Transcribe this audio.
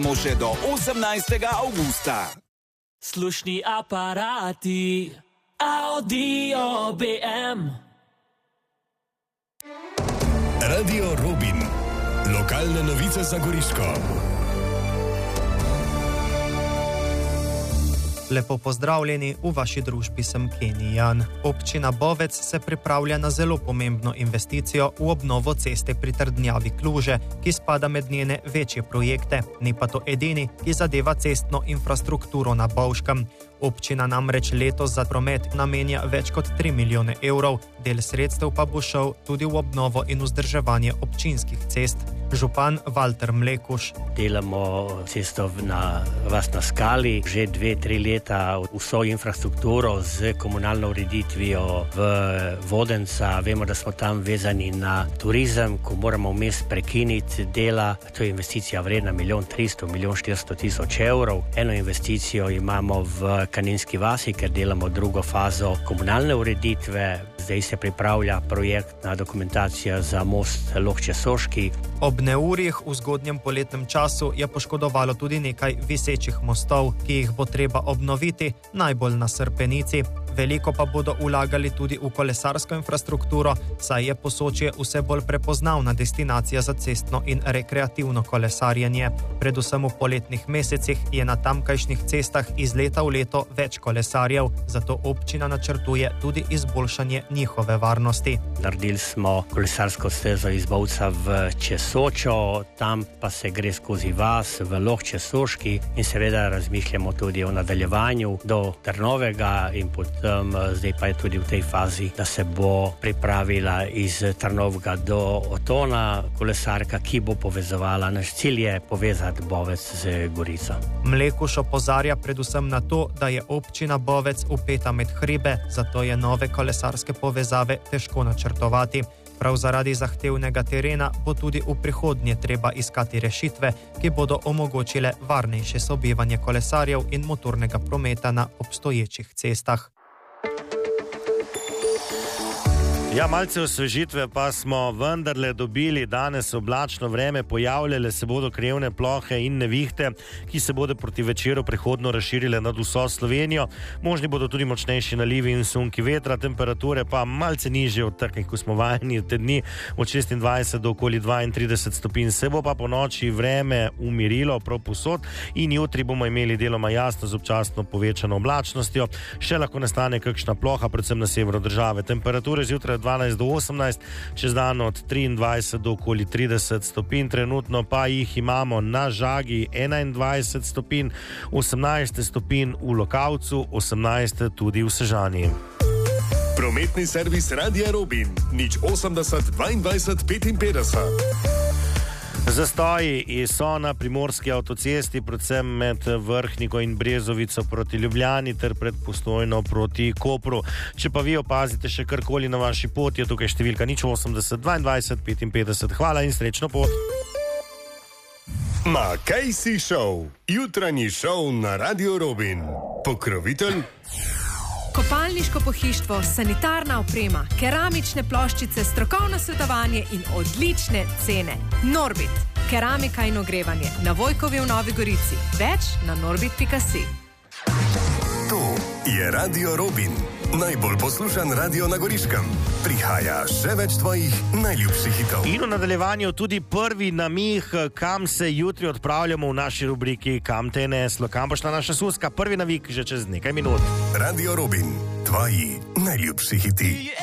Še do 18. avgusta. Slušni aparati, Audio BM. Radio Robin. Lokalne novice za Goriško. Lepo pozdravljeni, v vaši družbi sem Kenny Jan. Občina Bovec se pripravlja na zelo pomembno investicijo v obnovo ceste pri Trdnjavi Kluže, ki spada med njene večje projekte, ni pa to edini, ki zadeva cestno infrastrukturo na Bovškem. Občina namreč letos za promet namenja več kot 3 milijone evrov, del sredstev pa bo šel tudi v obnovo in vzdrževanje občinskih cest. Župan Valter Mlekuš. Delamo cesto na Vas na Skali, že 2-3 leta vso infrastrukturo z komunalno ureditvijo v Vodenca. Vemo, da smo tam vezani na turizem, ko moramo vmes prekiniti dela. To je investicija vredna 1 300 000, 1 400 000 evrov. Eno investicijo imamo v Kaninski vasi, ker delamo drugo fazo komunalne ureditve. Zdaj se pripravlja projektna dokumentacija za most Lohče-Soški. Ob neurjih v zgodnjem poletnem času je poškodovalo tudi nekaj visečih mostov, ki jih bo treba obnoviti, najbolj na Srpenici. Veliko pa bodo vlagali tudi v kolesarsko infrastrukturo, saj je Posočje vse bolj prepoznavna destinacija za cestno in rekreativno kolesarjenje. Predvsem v poletnih mesecih je na tamkajšnjih cestah iz leta v leto več kolesarjev, zato občina načrtuje tudi izboljšanje njihove varnosti. Naredili smo kolesarsko stezo iz Bovca v Česočo, tam pa se gre skozi vas v Lohče-Soški in seveda razmišljamo tudi o nadaljevanju do Trnovega in zdaj pa je tudi v tej fazi, da se bo pripravila iz Trnovega do Otona kolesarka, ki bo povezovala. Naš cilj je povezati Bovec z Gorico. Mlekuš opozarja predvsem na to, da je občina Bovec vpeta med hribe, zato je nove kolesarske povezave težko načrtovati. Prav zaradi zahtevnega terena bo tudi v prihodnje treba iskati rešitve, ki bodo omogočile varnejše sobivanje kolesarjev in motornega prometa na obstoječih cestah. Ja, malce osvežitve pa smo vendarle dobili. Danes oblačno vreme, pojavljale se bodo krevne plohe in nevihte, ki se bodo proti večeru prehodno razširile nad vso Slovenijo. Možni bodo tudi močnejši nalivi in sunki vetra, temperature pa malce nižje od takih, ko smo vajeni te dni, od 26 do okoli 32 stopinj. Se bo pa po noči vreme umirilo prav povsod in jutri bomo imeli deloma jasno z občasno povečano oblačnostjo. Še lahko nastane kakšna ploha, predvsem na severu države. Temperature zjutraj 12 do 18, čez dan od 23 do okoli 30 stopinj, trenutno pa jih imamo na Žagi 21 stopinj, 18 stopinj v Lokavcu, 18 tudi v Sežani. Prometni servis Radia Robin, 080 22 55. Zastoji so na primorski avtocesti, predvsem med Vrhniko in Brezovico proti Ljubljani ter pred Postojno proti Kopru. Če pa vi opazite še karkoli na vaši poti, je tukaj številka 080 22 55. Hvala in srečno pot. Makejsi Show, jutranji šov na Radio Robin. Pokrovitelj kopalniško pohištvo, sanitarna oprema, keramične ploščice, strokovno svetovanje in odlične cene. Norbit, keramika in ogrevanje na Vojkovi v Novi Gorici. Več na norbit.si. To je Radio Robin, najbolj poslušan radio na Goriškem. Prihaja še več tvojih najljubših hitov. In v nadaljevanju tudi prvi namig, kam se jutri odpravljamo v naši rubriki Kam te je neslo, kam bo šla naša Suska. Prvi namig že čez nekaj minut. Radio Robin, tvoji najljubši hiti.